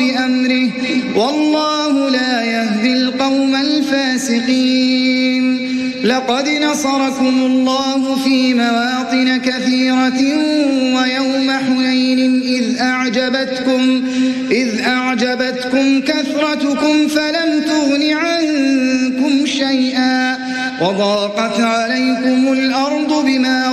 بأمره والله لا يهدي القوم الفاسقين لقد نصركم الله في مواطن كثيرة ويوم حنين إذ أعجبتكم كثرتكم فلم تغن عنكم شيئا وضاقت عليكم الأرض بما